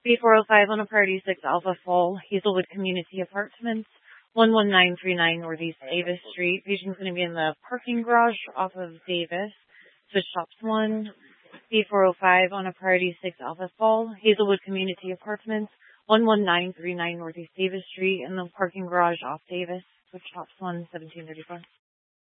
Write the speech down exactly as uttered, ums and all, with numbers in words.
B four oh five on a Priority six Alpha Fall, Hazelwood Community Apartments, one one nine three nine Northeast Davis Street. Patient's going to be in the parking garage off of Davis. Switch shops one. B four oh five on a Priority six Alpha Fall, Hazelwood Community Apartments, one one nine three nine Northeast Davis Street, in the parking garage off Davis. Switch shops one, seventeen thirty-four.